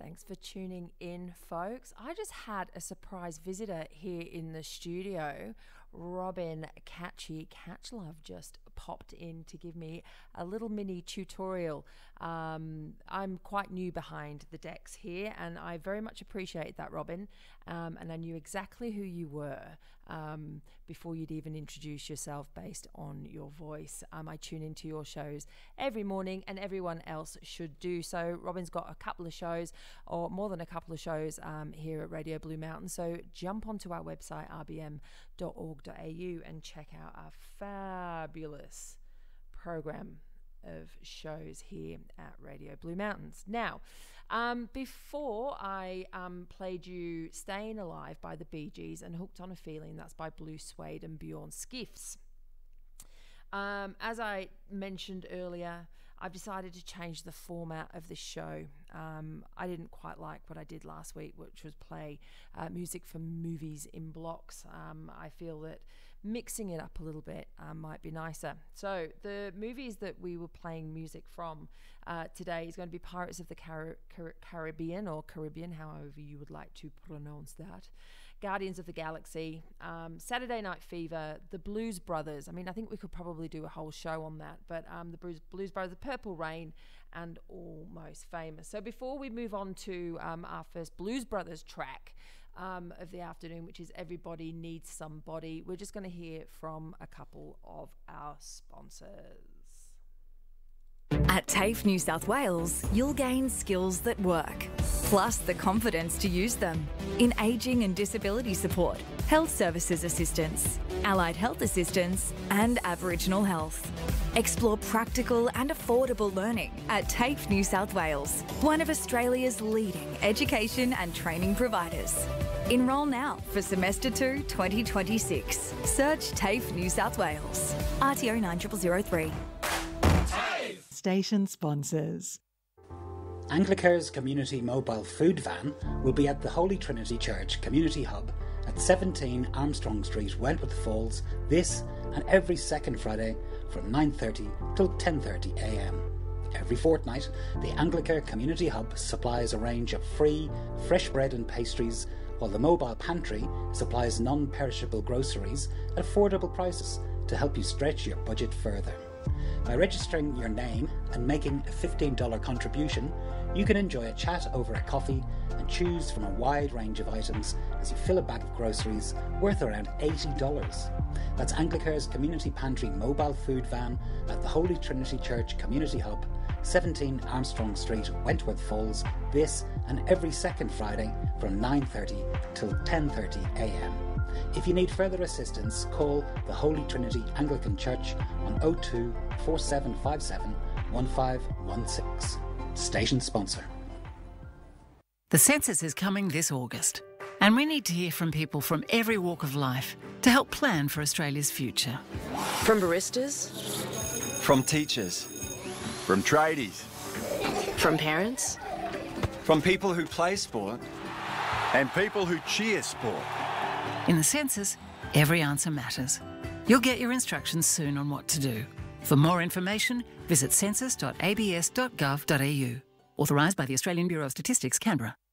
Thanks for tuning in, folks. I just had a surprise visitor here in the studio. Robin Catchlove just popped in to give me a little mini tutorial. I'm quite new behind the decks here, and I very much appreciate that, Robin. And I knew exactly who you were before you'd even introduce yourself based on your voice. I tune into your shows every morning, and everyone else should do so. Robin's got a couple of shows, or more than a couple of shows here at Radio Blue Mountain. So jump onto our website, rbm.org.au, and check out our fabulous program of shows here at Radio Blue Mountains. Now, before I played you Staying Alive by the Bee Gees and Hooked on a Feeling, that's by Blue Suede and Bjorn Skifs. As I mentioned earlier, I've decided to change the format of this show. I didn't quite like what I did last week, which was play music from movies in blocks. I feel that mixing it up a little bit might be nicer. So the movies that we were playing music from today is going to be Pirates of the Caribbean, or Caribbean, however you would like to pronounce that. Guardians of the Galaxy, Saturday Night Fever, The Blues Brothers. I mean, I think we could probably do a whole show on that, but the Blues Brothers, The Purple Rain, and Almost Famous. So before we move on to our first Blues Brothers track of the afternoon, which is Everybody Needs Somebody, we're just going to hear from a couple of our sponsors. At TAFE New South Wales, you'll gain skills that work, plus the confidence to use them in ageing and disability support, health services assistance, allied health assistance, and Aboriginal health. Explore practical and affordable learning at TAFE New South Wales, one of Australia's leading education and training providers. Enrol now for Semester 2 2026. Search TAFE New South Wales. RTO 9003. Station sponsors. Anglicare's community mobile food van will be at the Holy Trinity Church Community Hub at 17 Armstrong Street, Wentworth Falls, this and every second Friday from 9:30 till 10:30 a.m. Every fortnight, the Anglicare Community Hub supplies a range of free, fresh bread and pastries, while the mobile pantry supplies non-perishable groceries at affordable prices to help you stretch your budget further. By registering your name and making a $15 contribution, you can enjoy a chat over a coffee and choose from a wide range of items as you fill a bag of groceries worth around $80. That's Anglicare's Community Pantry mobile food van at the Holy Trinity Church Community Hub, 17 Armstrong Street, Wentworth Falls, this and every second Friday from 9:30 till 10:30 a.m. If you need further assistance, call the Holy Trinity Anglican Church on 02 4757 1516. Station sponsor. The census is coming this August, and we need to hear from people from every walk of life to help plan for Australia's future. From baristas, from teachers, from tradies, from parents, from people who play sport, and people who cheer sport. In the census, every answer matters. You'll get your instructions soon on what to do. For more information, visit census.abs.gov.au. Authorised by the Australian Bureau of Statistics, Canberra.